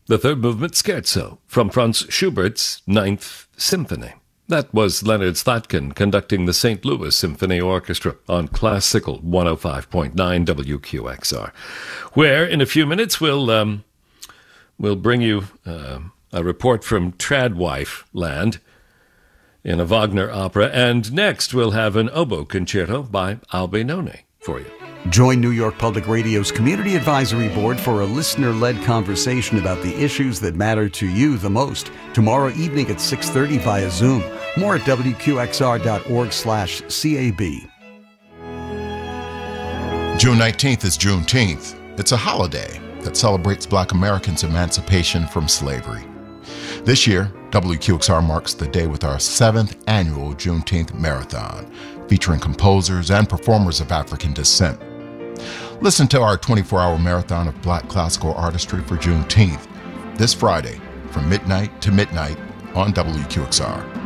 the third movement scherzo from Franz Schubert's Ninth Symphony. That was Leonard Slatkin conducting the St. Louis Symphony Orchestra on Classical 105.9 WQXR, where in a few minutes we'll bring you a report from Tradwife land in a Wagner opera, and next we'll have an oboe concerto by Albinoni for you. Join New York Public Radio's Community Advisory Board for a listener-led conversation about the issues that matter to you the most. Tomorrow evening at 6:30 via Zoom. More at WQXR.org/CAB. June 19th is Juneteenth. It's a holiday that celebrates Black Americans' emancipation from slavery. This year, WQXR marks the day with our 7th annual Juneteenth Marathon, featuring composers and performers of African descent. Listen to our 24-hour marathon of Black classical artistry for Juneteenth this Friday from midnight to midnight on WQXR.